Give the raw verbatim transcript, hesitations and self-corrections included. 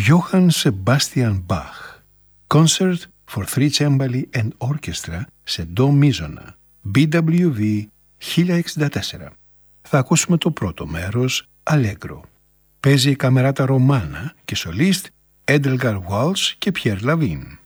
Johann Sebastian Bach, Concert for Three Cembali and Orchestra σε ντο μίζωνα, μπι ντάμπλιου βι χίλια εξήντα τέσσερα. Θα ακούσουμε το πρώτο μέρος, Allegro. Παίζει η Καμεράτα Ρωμάνα και σολίστ Edelgard Waltz και Pierre Lavin.